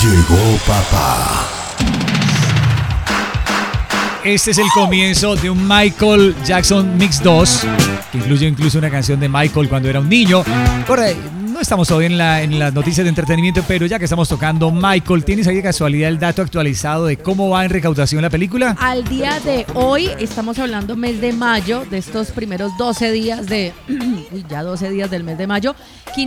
Llegó papá. Este es el comienzo de un Michael Jackson Mix 2, que incluye incluso una canción de Michael cuando era un niño. No estamos todavía en las noticias de entretenimiento, pero ya que estamos tocando Michael, ¿tienes ahí de casualidad el dato actualizado de cómo va en recaudación la película? Al día de hoy, estamos hablando mes de mayo, de estos primeros 12 días de... ya 12 días del mes de mayo,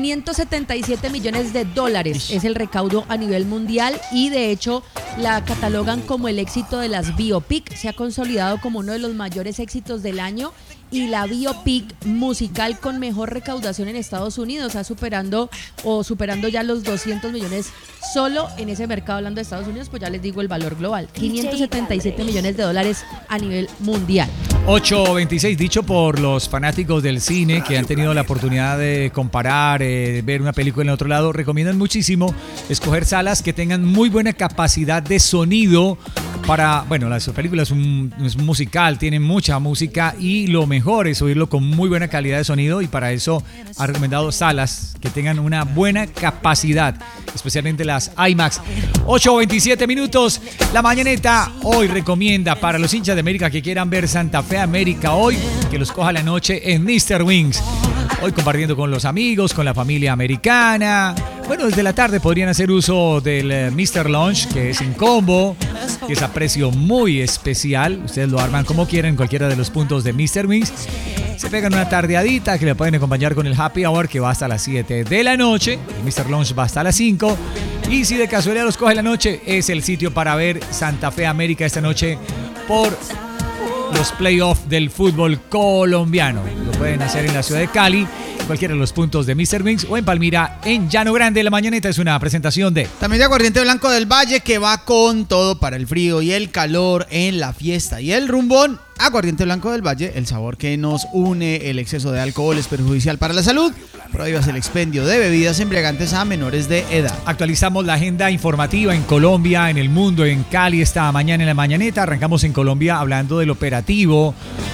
577 millones de dólares es el recaudo a nivel mundial y de hecho la catalogan como el éxito de las biopic. Se ha consolidado como uno de los mayores éxitos del año y la biopic musical con mejor recaudación en Estados Unidos, superando ya los 200 millones solo en ese mercado. Hablando de Estados Unidos, pues ya les digo el valor global, 577 millones de dólares a nivel mundial. 8.26, dicho por los fanáticos del cine que han tenido la oportunidad de comparar, ver una película en otro lado, recomiendan muchísimo escoger salas que tengan muy buena capacidad de sonido para, bueno, la película es un musical, tiene mucha música y lo mejor es oírlo con muy buena calidad de sonido y para eso ha recomendado salas que tengan una buena capacidad, especialmente las IMAX. 8.27 minutos, la mañaneta hoy recomienda para los hinchas de América que quieran ver Santa Fe América hoy, que los coja la noche en Mr. Wings. Hoy compartiendo con los amigos, con la familia americana. Bueno, desde la tarde podrían hacer uso del Mr. Lunch, que es en combo, que es a precio muy especial. Ustedes lo arman como quieran en cualquiera de los puntos de Mr. Wings. Se pegan una tardeadita que le pueden acompañar con el Happy Hour, que va hasta las 7 de la noche. El Mr. Lunch va hasta las 5. Y si de casualidad los coge la noche, es el sitio para ver Santa Fe América esta noche por los playoffs del fútbol colombiano. Lo pueden hacer en la ciudad de Cali, en cualquiera de los puntos de Mr. Wings, o en Palmira, en Llano Grande. La mañaneta es una presentación de... También de Aguardiente Blanco del Valle, que va con todo para el frío y el calor en la fiesta y el rumbón. Aguardiente Blanco del Valle, el sabor que nos une. El exceso de alcohol es perjudicial para la salud. Prohíbas el expendio de bebidas embriagantes a menores de edad. Actualizamos la agenda informativa en Colombia, en el mundo, en Cali esta mañana en la mañaneta. Arrancamos en Colombia hablando del operativo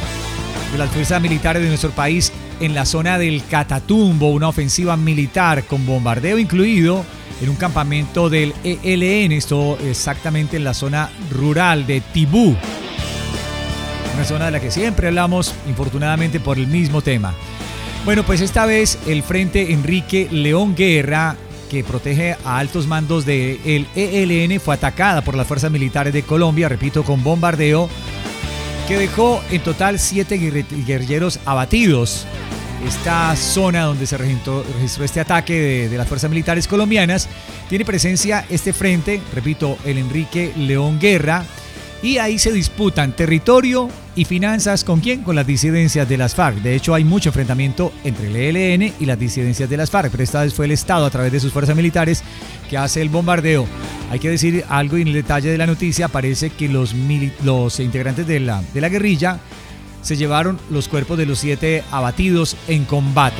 de las fuerzas militares de nuestro país en la zona del Catatumbo, una ofensiva militar con bombardeo incluido en un campamento del ELN, esto exactamente en la zona rural de Tibú. Una zona de la que siempre hablamos, infortunadamente, por el mismo tema. Bueno, pues esta vez el Frente Enrique León Guerra, que protege a altos mandos del ELN, fue atacada por las fuerzas militares de Colombia, repito, con bombardeo, que dejó en total 7 guerrilleros abatidos. Esta zona donde se registró este ataque de las fuerzas militares colombianas tiene presencia este frente, repito, el Enrique León Guerra, y ahí se disputan territorio y finanzas. ¿Con quién? Con las disidencias de las FARC. De hecho, hay mucho enfrentamiento entre el ELN y las disidencias de las FARC, pero esta vez fue el Estado, a través de sus fuerzas militares, que hace el bombardeo. Hay que decir algo en el detalle de la noticia. Parece que los integrantes de la guerrilla se llevaron los cuerpos de los 7 abatidos en combate.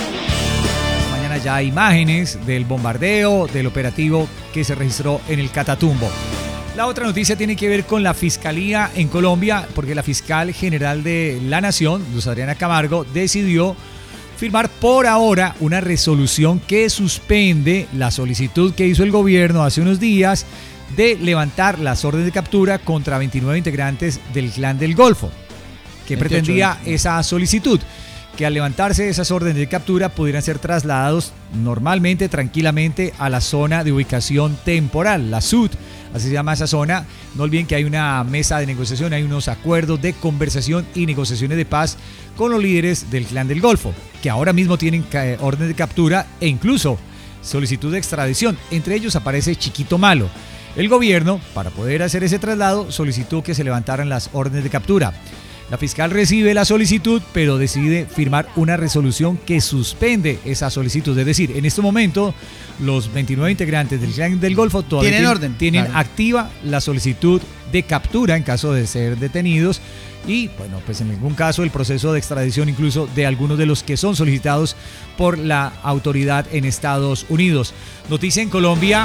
Esta mañana ya hay imágenes del bombardeo, del operativo que se registró en el Catatumbo. La otra noticia tiene que ver con la Fiscalía en Colombia, porque la fiscal general de la Nación, Luz Adriana Camargo, decidió firmar por ahora una resolución que suspende la solicitud que hizo el gobierno hace unos días de levantar las órdenes de captura contra 29 integrantes del Clan del Golfo, que pretendía esa solicitud, que al levantarse esas órdenes de captura pudieran ser trasladados normalmente, tranquilamente, a la zona de ubicación temporal, la SUT, así se llama esa zona. No olviden que hay una mesa de negociación, hay unos acuerdos de conversación y negociaciones de paz con los líderes del Clan del Golfo, que ahora mismo tienen órdenes de captura e incluso solicitud de extradición. Entre ellos aparece Chiquito Malo. El gobierno, para poder hacer ese traslado, solicitó que se levantaran las órdenes de captura. La fiscal recibe la solicitud, pero decide firmar una resolución que suspende esa solicitud. Es decir, en este momento, los 29 integrantes del Clan del Golfo todavía tienen claro, activa la solicitud de captura en caso de ser detenidos. Y, bueno, pues en ningún caso el proceso de extradición incluso de algunos de los que son solicitados por la autoridad en Estados Unidos. Noticia en Colombia,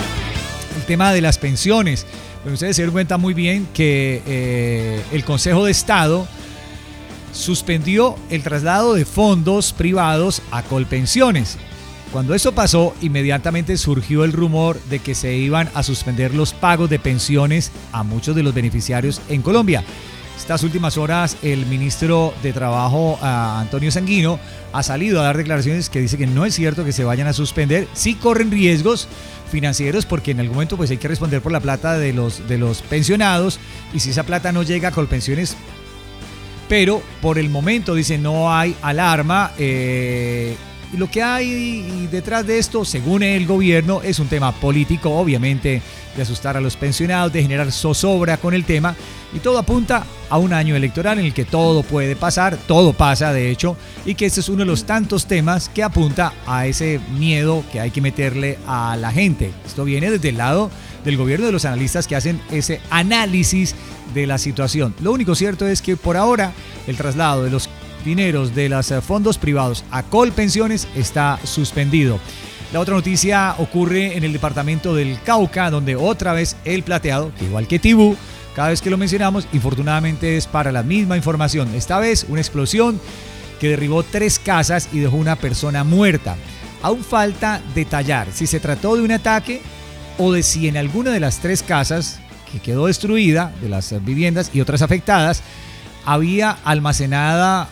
el tema de las pensiones. Pero ustedes se dan cuenta muy bien que el Consejo de Estado suspendió el traslado de fondos privados a Colpensiones. Cuando eso pasó, inmediatamente surgió el rumor de que se iban a suspender los pagos de pensiones a muchos de los beneficiarios en Colombia. Estas últimas horas, el ministro de Trabajo, Antonio Sanguino, ha salido a dar declaraciones que dice que no es cierto que se vayan a suspender. Sí corren riesgos financieros porque en algún momento pues hay que responder por la plata de los pensionados, y si esa plata no llega con pensiones, pero por el momento dice no hay alarma. Y lo que hay detrás de esto, según el gobierno, es un tema político, obviamente, de asustar a los pensionados, de generar zozobra con el tema, y todo apunta a un año electoral en el que todo puede pasar, todo pasa de hecho, y que este es uno de los tantos temas que apunta a ese miedo que hay que meterle a la gente. Esto viene desde el lado del gobierno, de los analistas que hacen ese análisis de la situación. Lo único cierto es que por ahora el traslado de los dineros de los fondos privados a Colpensiones está suspendido. La otra noticia ocurre en el departamento del Cauca, donde otra vez el plateado, que igual que Tibú, cada vez que lo mencionamos, infortunadamente es para la misma información. Esta vez una explosión que derribó 3 casas y dejó una persona muerta. Aún falta detallar si se trató de un ataque o de si en alguna de las 3 casas que quedó destruida, de las viviendas y otras afectadas, había almacenado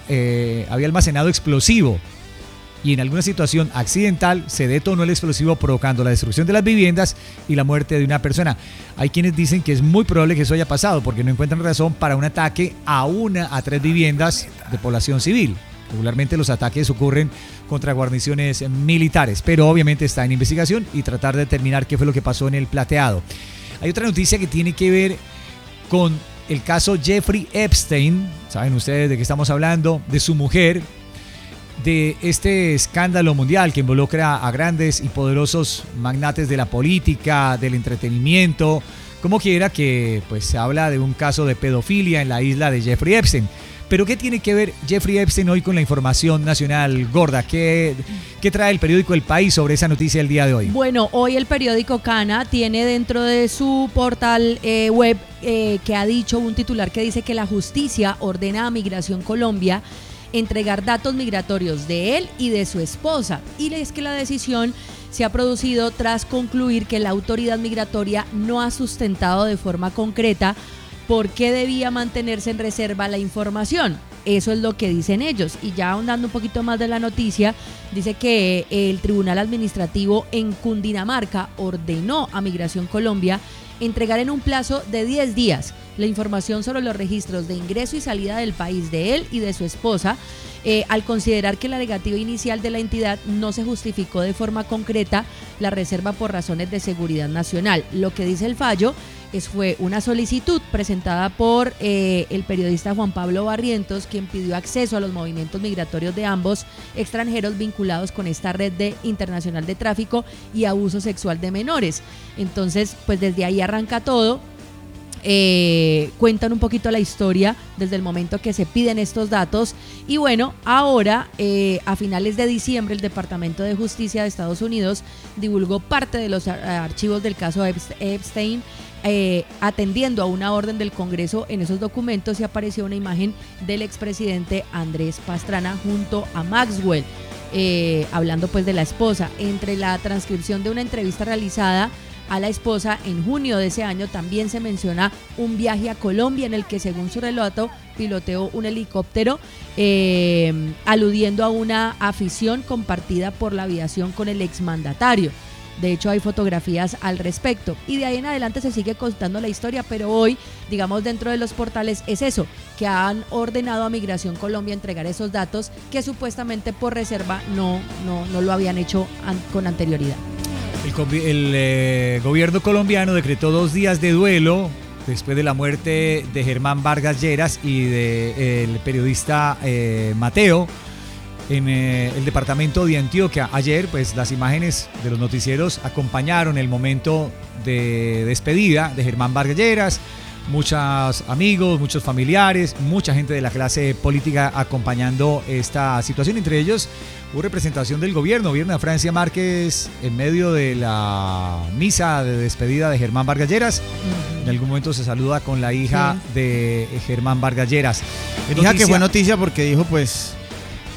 explosivo, y en alguna situación accidental se detonó el explosivo provocando la destrucción de las viviendas y la muerte de una persona. Hay quienes dicen que es muy probable que eso haya pasado porque no encuentran razón para un ataque a 3 viviendas de población civil. Regularmente los ataques ocurren contra guarniciones militares, pero obviamente está en investigación y tratar de determinar qué fue lo que pasó en el plateado. Hay otra noticia que tiene que ver con el caso Jeffrey Epstein. Saben ustedes de qué estamos hablando, de su mujer, de este escándalo mundial que involucra a grandes y poderosos magnates de la política, del entretenimiento, como quiera, que pues se habla de un caso de pedofilia en la isla de Jeffrey Epstein. Pero ¿qué tiene que ver Jeffrey Epstein hoy con la información nacional gorda? ¿Qué trae el periódico El País sobre esa noticia el día de hoy? Bueno, hoy el periódico Cana tiene dentro de su portal web que ha dicho un titular que dice que la justicia ordena a Migración Colombia entregar datos migratorios de él y de su esposa. Y es que la decisión se ha producido tras concluir que la autoridad migratoria no ha sustentado de forma concreta por qué debía mantenerse en reserva la información. Eso es lo que dicen ellos. Y ya ahondando un poquito más de la noticia, dice que el Tribunal Administrativo en Cundinamarca ordenó a Migración Colombia entregar en un plazo de 10 días la información sobre los registros de ingreso y salida del país de él y de su esposa, al considerar que la negativa inicial de la entidad no se justificó de forma concreta la reserva por razones de seguridad nacional. Lo que dice el fallo fue una solicitud presentada por el periodista Juan Pablo Barrientos, quien pidió acceso a los movimientos migratorios de ambos extranjeros vinculados con esta red internacional de tráfico y abuso sexual de menores. Entonces, pues desde ahí arranca todo. Cuentan un poquito la historia desde el momento que se piden estos datos, y bueno, ahora a finales de diciembre el Departamento de Justicia de Estados Unidos divulgó parte de los archivos del caso Epstein, atendiendo a una orden del Congreso. En esos documentos se apareció una imagen del expresidente Andrés Pastrana junto a Maxwell, hablando pues de la esposa. Entre la transcripción de una entrevista realizada a la esposa en junio de ese año también se menciona un viaje a Colombia en el que, según su relato, piloteó un helicóptero, aludiendo a una afición compartida por la aviación con el exmandatario. De hecho, hay fotografías al respecto, y de ahí en adelante se sigue contando la historia, pero hoy, digamos, dentro de los portales es eso, que han ordenado a Migración Colombia entregar esos datos que supuestamente por reserva no lo habían hecho con anterioridad. El gobierno colombiano decretó 2 días de duelo después de la muerte de Germán Vargas Lleras y del periodista Mateo en el departamento de Antioquia. Ayer, pues, las imágenes de los noticieros acompañaron el momento de despedida de Germán Vargas Lleras. Muchos amigos, muchos familiares, mucha gente de la clase política acompañando esta situación. Entre ellos hubo representación del gobierno de Francia Márquez en medio de la misa de despedida de Germán Vargas Lleras. En algún momento se saluda con la hija de Germán Vargas Lleras. Hija que fue noticia porque dijo, pues,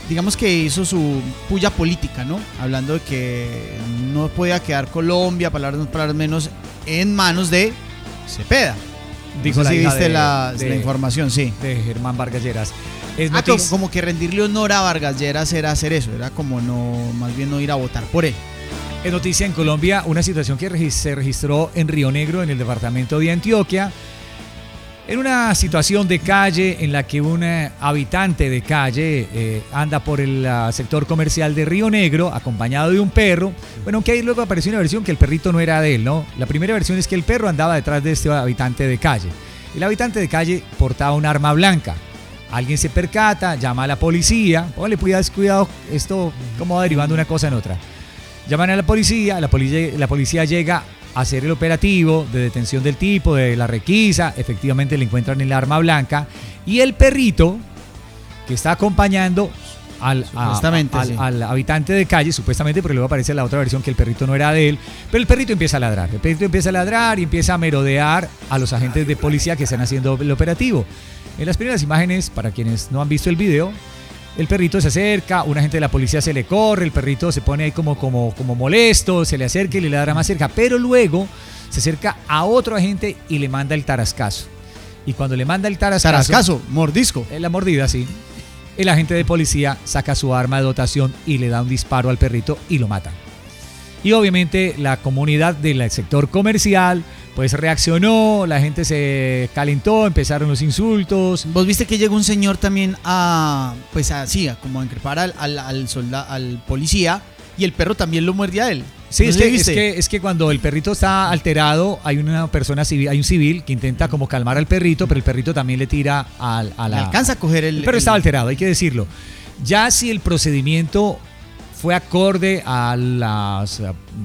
digamos que hizo su puya política, ¿no? Hablando de que no podía quedar Colombia, palabras menos, en manos de Cepeda. Dijo No la sé si hija viste de- la de- información, sí. de Germán Vargas Lleras. Es Como que rendirle honor a Vargas Lleras era hacer eso, era como no, más bien no ir a votar por él. Es noticia en Colombia una situación que se registró en Río Negro, en el departamento de Antioquia, en una situación de calle en la que un habitante de calle anda por el sector comercial de Río Negro acompañado de un perro. Bueno, aunque ahí luego apareció una versión que el perrito no era de él, ¿no? La primera versión es que el perro andaba detrás de este habitante de calle. El habitante de calle portaba un arma blanca. Alguien se percata, llama a la policía. Póngale cuidado, esto como va derivando una cosa en otra. Llaman a la policía llega a hacer el operativo de detención del tipo, de la requisa, efectivamente le encuentran el arma blanca y el perrito que está acompañando Supuestamente, sí. al habitante de calle, supuestamente, porque luego aparece la otra versión que el perrito no era de él, pero el perrito empieza a ladrar, y empieza a merodear a los agentes de policía que están haciendo el operativo. En las primeras imágenes, para quienes no han visto el video, el perrito se acerca, un agente de la policía se le corre, el perrito se pone ahí como molesto, se le acerca y le ladra más cerca, pero luego se acerca a otro agente y le manda el tarascazo. Y cuando le manda el Tarascazo, mordisco. la mordida, sí, el agente de policía saca su arma de dotación y le da un disparo al perrito y lo mata. Y obviamente la comunidad del sector comercial pues reaccionó, la gente se calentó, empezaron los insultos. Vos viste que llegó un señor también como a increpar al policía y el perro también lo muerde a él. Sí, ¿No es sé si que, viste? es que cuando el perrito está alterado, hay una persona civil, hay un civil que intenta como calmar al perrito, pero el perrito también le tira a Le la... alcanza a coger El perro estaba alterado, hay que decirlo. Ya si el procedimiento fue acorde a los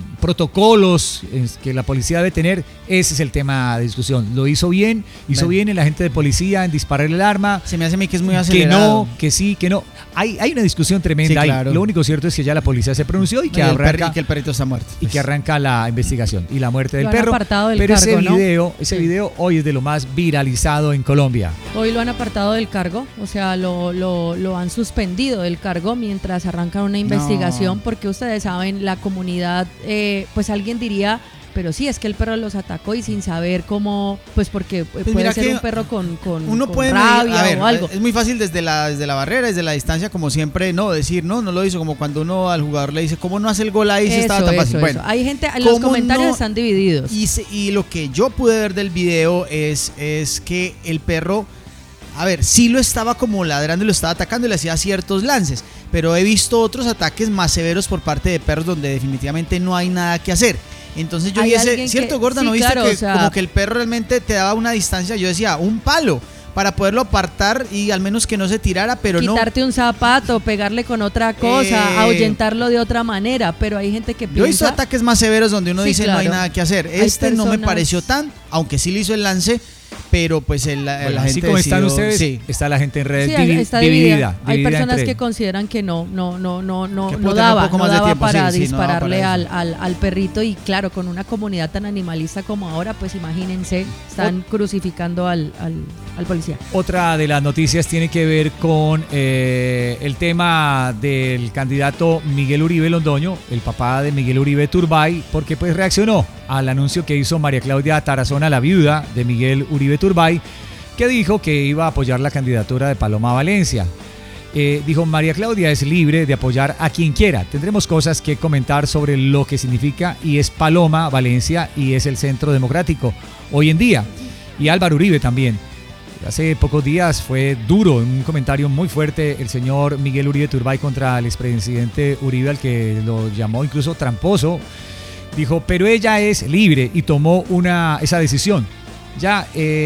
protocolos que la policía debe tener, ese es el tema de discusión. Lo hizo bien el agente de policía en disparar el arma. Se me hace a mí que es muy Que acelerado. no, que sí, que no. Hay una discusión tremenda Sí, ahí. claro. Lo único cierto es que ya la policía se pronunció y que arranca... Y que el perrito está muerto. Y que arranca la investigación y la muerte del Lo han perro. apartado del Pero cargo, ¿no? ese video hoy es de lo más viralizado en Colombia. Hoy lo han apartado del cargo, o sea, lo han suspendido del cargo mientras arrancan una investigación, porque ustedes saben, la comunidad, pues alguien diría, pero sí, es que el perro los atacó y sin saber cómo, pues porque puede mira ser que un perro con uno con puede rabia a ver, o algo. es muy fácil desde la barrera, desde la distancia, como siempre, decir no lo hizo, como cuando uno al jugador le dice, ¿cómo no hace el gol ahí si estaba tan fácil? Bueno, Hay gente, los ¿cómo comentarios no? están divididos. Y lo que yo pude ver del video es que el perro, a ver, sí lo estaba como ladrando y lo estaba atacando y le hacía ciertos lances, pero he visto otros ataques más severos por parte de perros donde definitivamente no hay nada que hacer. Entonces yo Hay vi alguien ¿cierto, que- Gorda? sí, ¿No viste claro, que o sea, como que el perro realmente te daba una distancia? Yo decía, un palo para poderlo apartar y al menos que no se tirara, pero no. Quitarte un zapato, pegarle con otra cosa, ahuyentarlo de otra manera, pero hay gente que Yo he visto piensa... ataques más severos donde uno Sí, dice claro. no hay nada que hacer. Hay No me personas- pareció tan, aunque sí le hizo el lance, pero pues la Bueno, gente así como están decidió- ustedes, sí. está la gente en redes Sí, está dividida. Hay dividida personas entre- que consideran que no Que puede tener daba, un poco más de tiempo, para sí, no daba dispararle para al perrito, y claro, con una comunidad tan animalista como ahora, pues imagínense, están crucificando al policía. Otra de las noticias tiene que ver con el tema del candidato Miguel Uribe Londoño, el papá de Miguel Uribe Turbay, porque pues reaccionó al anuncio que hizo María Claudia Tarazona, la viuda de Miguel Uribe Turbay, que dijo que iba a apoyar la candidatura de Paloma Valencia. Dijo, María Claudia es libre de apoyar a quien quiera. Tendremos cosas que comentar sobre lo que significa y es Paloma Valencia y es el Centro Democrático hoy en día. Y Álvaro Uribe también. Hace pocos días fue duro, un comentario muy fuerte el señor Miguel Uribe Turbay contra el expresidente Uribe, al que lo llamó incluso tramposo. Dijo, pero ella es libre y tomó esa decisión. Ya,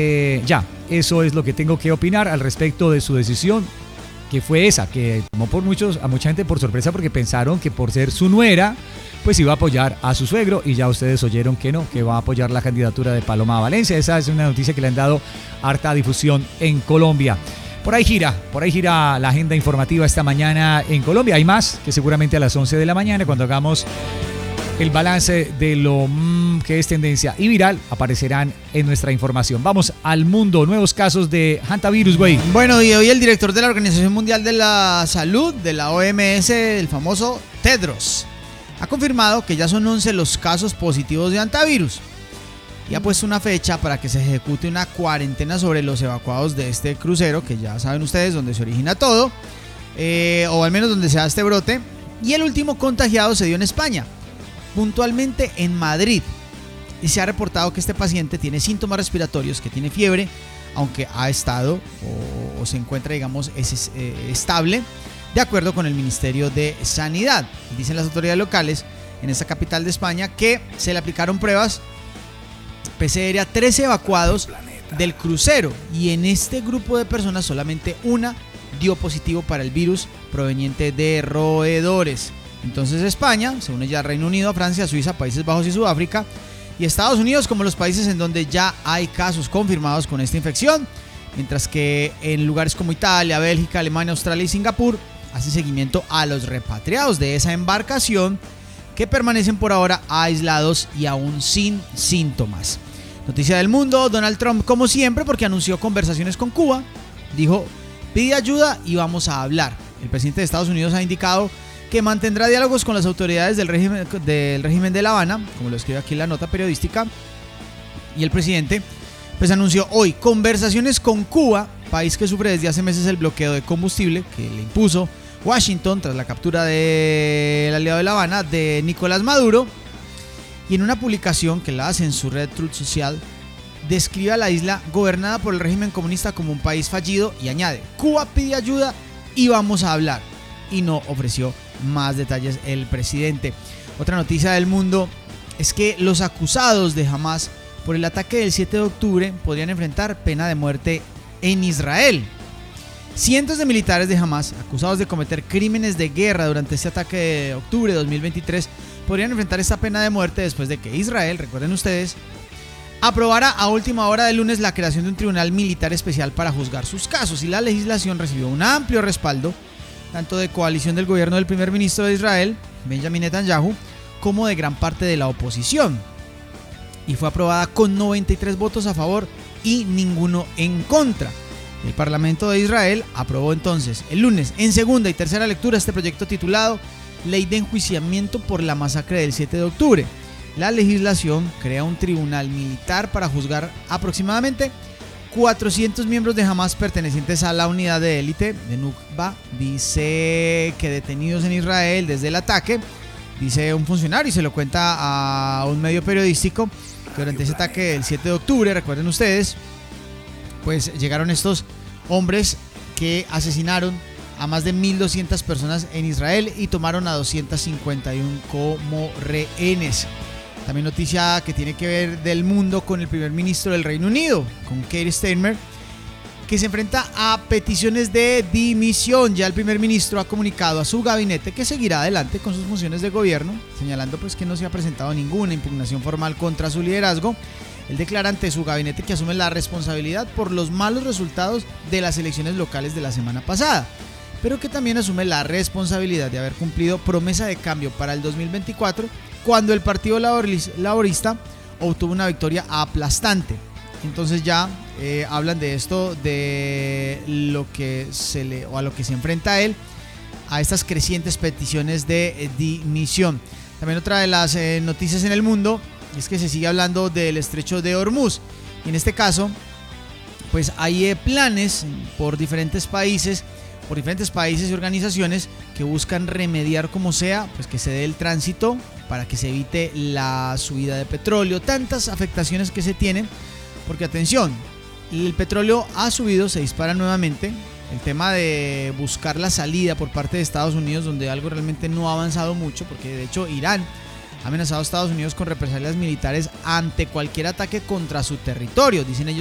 eso es lo que tengo que opinar al respecto de su decisión, que fue esa, que tomó a mucha gente por sorpresa porque pensaron que por ser su nuera, pues iba a apoyar a su suegro, y ya ustedes oyeron que no, que va a apoyar la candidatura de Paloma Valencia. Esa es una noticia que le han dado harta difusión en Colombia. Por ahí gira la agenda informativa esta mañana en Colombia. Hay más, que seguramente a las 11 de la mañana, cuando hagamos el balance de lo que es tendencia y viral aparecerán en nuestra información. Vamos al mundo, nuevos casos de hantavirus, güey. Bueno, y hoy el director de la Organización Mundial de la Salud, de la OMS, el famoso Tedros, ha confirmado que ya son 11 los casos positivos de hantavirus y ha puesto una fecha para que se ejecute una cuarentena sobre los evacuados de este crucero, que ya saben ustedes donde se origina todo, o al menos donde se da este brote. Y el último contagiado se dio en España, puntualmente en Madrid, y se ha reportado que este paciente tiene síntomas respiratorios, que tiene fiebre, aunque ha estado o se encuentra, digamos, estable, de acuerdo con el Ministerio de Sanidad. Dicen las autoridades locales en esta capital de España que se le aplicaron pruebas PCR a 13 evacuados del crucero, y en este grupo de personas solamente una dio positivo para el virus proveniente de roedores. Entonces España se une ya a Reino Unido, a Francia, a Suiza, Países Bajos y Sudáfrica, y Estados Unidos como los países en donde ya hay casos confirmados con esta infección, mientras que en lugares como Italia, Bélgica, Alemania, Australia y Singapur hace seguimiento a los repatriados de esa embarcación, que permanecen por ahora aislados y aún sin síntomas. Noticia del mundo: Donald Trump, como siempre, porque anunció conversaciones con Cuba, dijo: pide ayuda y vamos a hablar. El presidente de Estados Unidos ha indicado que mantendrá diálogos con las autoridades del régimen de La Habana, como lo escribe aquí la nota periodística, y el presidente pues anunció hoy conversaciones con Cuba, país que sufre desde hace meses el bloqueo de combustible que le impuso Washington tras la captura del aliado de La Habana, de Nicolás Maduro. Y en una publicación que la hace en su red Truth Social, describe a la isla gobernada por el régimen comunista como un país fallido y añade: Cuba pide ayuda y vamos a hablar. Y no ofreció más detalles el presidente. Otra noticia del mundo es que los acusados de Hamas por el ataque del 7 de octubre podrían enfrentar pena de muerte en Israel. Cientos de militares de Hamas acusados de cometer crímenes de guerra durante este ataque de octubre de 2023 podrían enfrentar esta pena de muerte después de que Israel, recuerden ustedes, aprobara a última hora del lunes la creación de un tribunal militar especial para juzgar sus casos, y la legislación recibió un amplio respaldo tanto de coalición del gobierno del primer ministro de Israel, Benjamin Netanyahu, como de gran parte de la oposición, y fue aprobada con 93 votos a favor y ninguno en contra. El Parlamento de Israel aprobó entonces el lunes en segunda y tercera lectura este proyecto titulado Ley de Enjuiciamiento por la Masacre del 7 de octubre. La legislación crea un tribunal militar para juzgar aproximadamente 400 miembros de Hamas pertenecientes a la unidad de élite de Nukba. Dice que detenidos en Israel desde el ataque, dice un funcionario, y se lo cuenta a un medio periodístico, que durante ese ataque del 7 de octubre, recuerden ustedes, pues llegaron estos hombres que asesinaron a más de 1.200 personas en Israel y tomaron a 251 como rehenes. También noticia que tiene que ver del mundo con el primer ministro del Reino Unido, con Keir Starmer, que se enfrenta a peticiones de dimisión. Ya el primer ministro ha comunicado a su gabinete que seguirá adelante con sus funciones de gobierno, señalando pues que no se ha presentado ninguna impugnación formal contra su liderazgo. Él declara ante su gabinete que asume la responsabilidad por los malos resultados de las elecciones locales de la semana pasada, pero que también asume la responsabilidad de haber cumplido promesa de cambio para el 2024, cuando el Partido Laborista obtuvo una victoria aplastante. Entonces ya hablan de esto, de lo que a lo que se enfrenta él, a estas crecientes peticiones de dimisión. También otra de las noticias en el mundo es que se sigue hablando del estrecho de Hormuz, y en este caso pues hay planes por diferentes países y organizaciones que buscan remediar como sea, pues que se dé el tránsito para que se evite la subida de petróleo, tantas afectaciones que se tienen, porque atención, el petróleo ha subido, se dispara nuevamente. El tema de buscar la salida por parte de Estados Unidos, donde algo realmente no ha avanzado mucho, porque de hecho Irán ha amenazado a Estados Unidos con represalias militares ante cualquier ataque contra su territorio. Dicen ellos